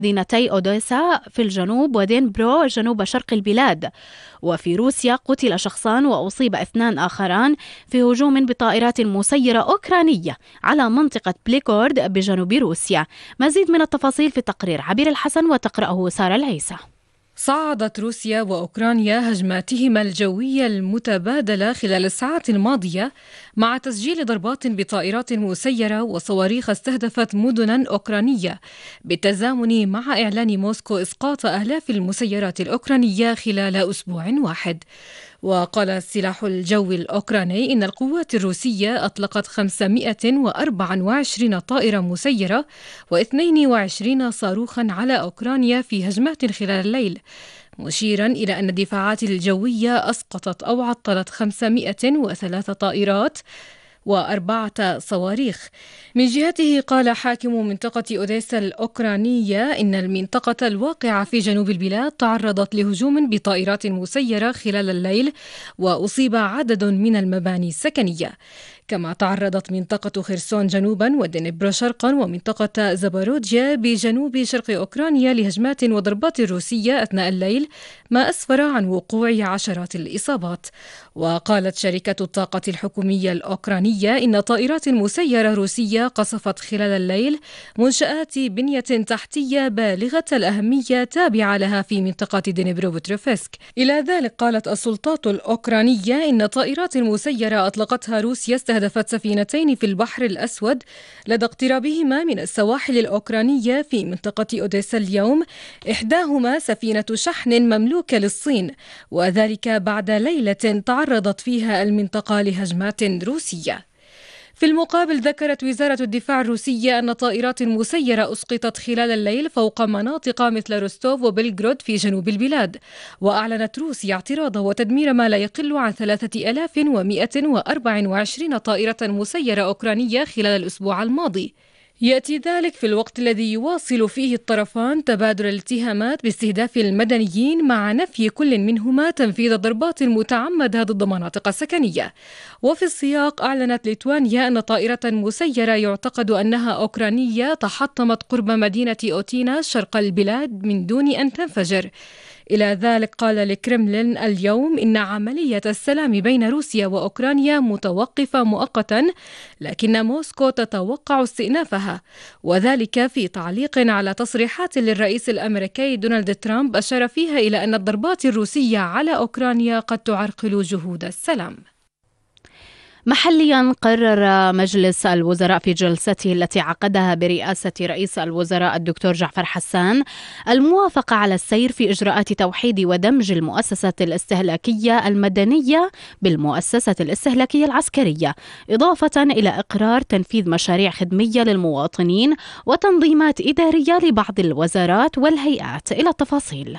مدينتي أوديسا في الجنوب ودينبرو جنوب شرق البلاد. وفي روسيا قتل شخصان وأصيب 2 آخران في هجوم بطائرات مسيرة أوكرانية على منطقة بليغورود بجنوب روسيا. مزيد من التفاصيل في تقرير عبير الحسن وتقرأه سارة العيسى. صعدت روسيا وأوكرانيا هجماتهما الجوية المتبادلة خلال الساعات الماضية مع تسجيل ضربات بطائرات مسيرة وصواريخ استهدفت مدنا أوكرانية، بالتزامن مع إعلان موسكو إسقاط آلاف المسيرات الأوكرانية خلال أسبوع واحد. وقال السلاح الجوي الأوكراني إن القوات الروسية أطلقت 524 طائرة مسيرة و22 صاروخا على أوكرانيا في هجمات خلال الليل، مشيرا إلى أن الدفاعات الجوية أسقطت أو عطلت 503 طائرات و4 صواريخ. من جهته قال حاكم منطقة أوديسا الأوكرانية إن المنطقة الواقعة في جنوب البلاد تعرضت لهجوم بطائرات مسيرة خلال الليل وأصيب عدد من المباني السكنية. كما تعرضت منطقة خرسون جنوبا ودنيبرو شرقا ومنطقة زاباروجيا بجنوب شرق أوكرانيا لهجمات وضربات روسية أثناء الليل، ما أسفر عن وقوع عشرات الإصابات. وقالت شركة الطاقة الحكومية الأوكرانية إن طائرات مسيرة روسية قصفت خلال الليل منشآت بنية تحتية بالغة الأهمية تابعة لها في منطقة دنيبرو بتروفسك. إلى ذلك قالت السلطات الأوكرانية إن طائرات مسيرة أطلقتها روسيا استهدفت سفينتين في البحر الأسود لدى اقترابهما من السواحل الأوكرانية في منطقة أوديسا اليوم، إحداهما سفينة شحن مملوكة للصين، وذلك بعد ليلة تعرضت فيها المنطقة لهجمات روسية. في المقابل ذكرت وزارة الدفاع الروسية أن طائرات مسيرة أسقطت خلال الليل فوق مناطق مثل روستوف وبلغراد في جنوب البلاد. وأعلنت روسيا اعتراض وتدمير ما لا يقل عن 3124 طائرة مسيرة أوكرانية خلال الأسبوع الماضي. يأتي ذلك في الوقت الذي يواصل فيه الطرفان تبادل الاتهامات باستهداف المدنيين، مع نفي كل منهما تنفيذ ضربات متعمدة ضد مناطق سكنية. وفي السياق أعلنت ليتوانيا أن طائرة مسيرة يعتقد أنها أوكرانية تحطمت قرب مدينة أوتينا شرق البلاد من دون أن تنفجر. إلى ذلك قال الكرملين اليوم إن عملية السلام بين روسيا وأوكرانيا متوقفة مؤقتا، لكن موسكو تتوقع استئنافها، وذلك في تعليق على تصريحات للرئيس الأمريكي دونالد ترامب أشار فيها إلى أن الضربات الروسية على أوكرانيا قد تعرقل جهود السلام. محليا قرر مجلس الوزراء في جلسته التي عقدها برئاسة رئيس الوزراء الدكتور جعفر حسان الموافقة على السير في إجراءات توحيد ودمج المؤسسة الاستهلاكية المدنية بالمؤسسة الاستهلاكية العسكرية، إضافة إلى إقرار تنفيذ مشاريع خدمية للمواطنين وتنظيمات إدارية لبعض الوزارات والهيئات. إلى التفاصيل.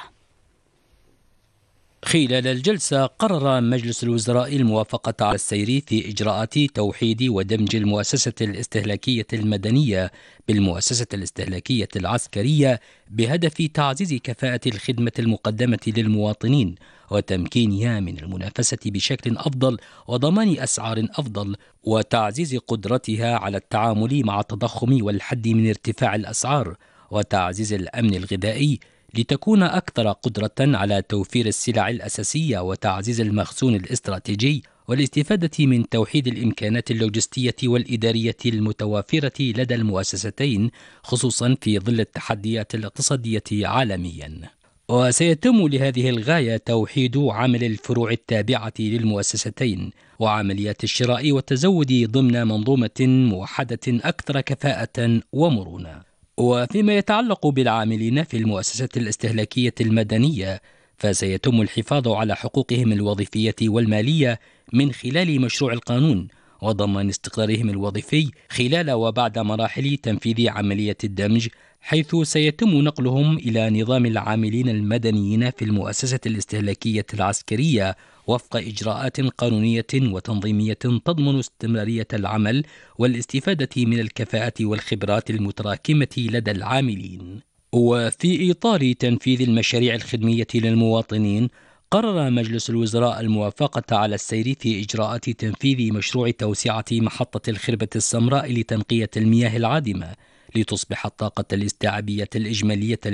خلال الجلسة قرر مجلس الوزراء الموافقة على السير في إجراءات توحيد ودمج المؤسسة الاستهلاكية المدنية بالمؤسسة الاستهلاكية العسكرية بهدف تعزيز كفاءة الخدمة المقدمة للمواطنين وتمكينها من المنافسة بشكل أفضل وضمان أسعار أفضل وتعزيز قدرتها على التعامل مع التضخم والحد من ارتفاع الأسعار وتعزيز الأمن الغذائي لتكون أكثر قدرة على توفير السلع الأساسية وتعزيز المخزون الاستراتيجي والاستفادة من توحيد الإمكانات اللوجستية والإدارية المتوافرة لدى المؤسستين، خصوصا في ظل التحديات الاقتصادية عالميا. وسيتم لهذه الغاية توحيد عمل الفروع التابعة للمؤسستين وعمليات الشراء والتزود ضمن منظومة موحدة أكثر كفاءة ومرونة. وفيما يتعلق بالعاملين في المؤسسة الاستهلاكية المدنية فسيتم الحفاظ على حقوقهم الوظيفية والمالية من خلال مشروع القانون وضمان استقرارهم الوظيفي خلال وبعد مراحل تنفيذ عملية الدمج، حيث سيتم نقلهم إلى نظام العاملين المدنيين في المؤسسة الاستهلاكية العسكرية وفق إجراءات قانونية وتنظيمية تضمن استمرارية العمل والاستفادة من الكفاءة والخبرات المتراكمة لدى العاملين. وفي إطار تنفيذ المشاريع الخدمية للمواطنين قرر مجلس الوزراء الموافقة على السير في إجراءات تنفيذ مشروع توسعة محطة الخربة السمراء لتنقية المياه العادمة لتصبح الطاقة الاستيعابية الإجمالية